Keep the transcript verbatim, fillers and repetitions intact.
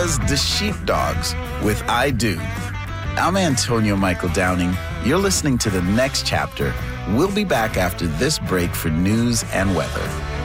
was The Sheepdogs with I Do. I'm Antonio Michael Downing. You're listening to The Next Chapter. We'll be back after this break for news and weather.